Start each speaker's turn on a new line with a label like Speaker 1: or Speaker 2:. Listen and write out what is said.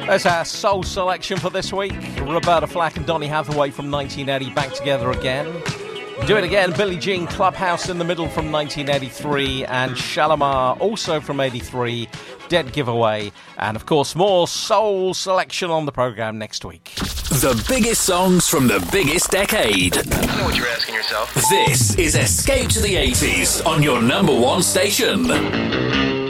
Speaker 1: There's our soul selection for this week. Roberta Flack and Donny Hathaway from 1980, Back Together Again. Do It Again, Billie Jean, Clubhouse in the Middle from 1983, and Shalimar, also from 83, Dead Giveaway. And, of course, more soul selection on the programme next week.
Speaker 2: The biggest songs from the biggest decade.
Speaker 3: I know what you're asking yourself.
Speaker 2: This is Escape to the 80s on your number one station.